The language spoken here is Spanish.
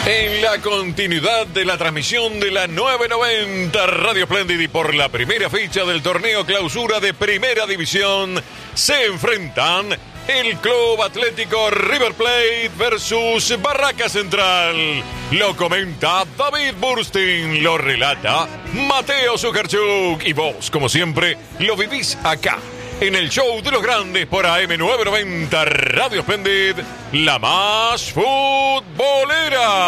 En la continuidad de la transmisión de la 990 Radio Splendid y por la primera fecha del torneo clausura de Primera División, se enfrentan el Club Atlético River Plate versus Barraca Central. Lo comenta David Burstein, lo relata Mateo Zuckerchuk y vos, como siempre, lo vivís acá en el show de los grandes por AM990 Radio Splendid, la más futbolera.